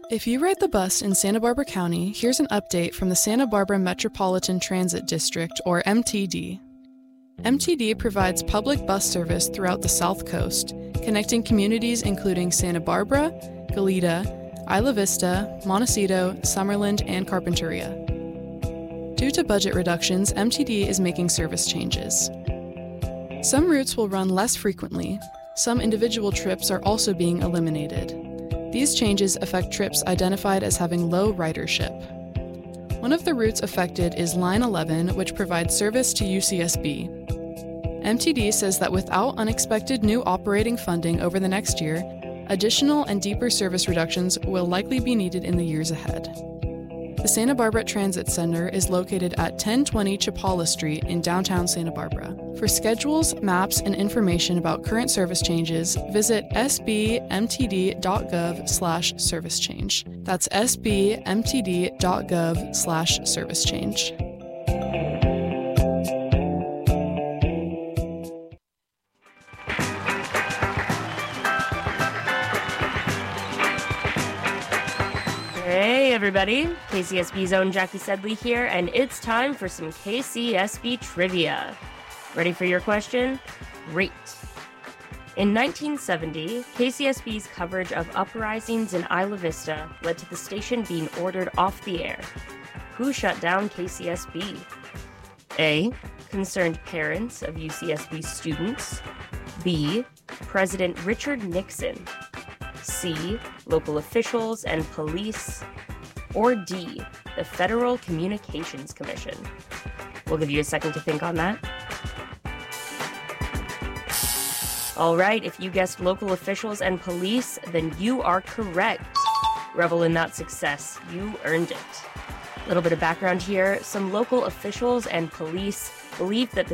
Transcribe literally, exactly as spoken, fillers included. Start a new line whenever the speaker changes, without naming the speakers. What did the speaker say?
If you ride the bus in Santa Barbara County, here's an update from the Santa Barbara Metropolitan Transit District, or M T D. M T D provides public bus service throughout the South Coast, connecting communities including Santa Barbara, Goleta, Isla Vista, Montecito, Summerland, and Carpinteria. Due to budget reductions, M T D is making service changes. Some routes will run less frequently. Some individual trips are also being eliminated. These changes affect trips identified as having low ridership. One of the routes affected is Line eleven, which provides service to U C S B. M T D says that without unexpected new operating funding over the next year, additional and deeper service reductions will likely be needed in the years ahead. The Santa Barbara Transit Center is located at ten twenty Chapala Street in downtown Santa Barbara. For schedules, maps, and information about current service changes, visit s b m t d dot gov slash service change. That's s b m t d dot gov slash service change.
Hey everybody, K C S B's own Jackie Sedley here, and it's time for some K C S B trivia. Ready for your question? Great. In nineteen seventy, K C S B's coverage of uprisings in Isla Vista led to the station being ordered off the air. Who shut down K C S B? A. Concerned parents of U C S B students. B. President Richard Nixon. C. Local officials and police. Or D. The Federal Communications Commission. We'll give you a second to think on that. All right, if you guessed local officials and police, then you are correct. Revel in that success. You earned it. A little bit of background here. Some local officials and police believed that the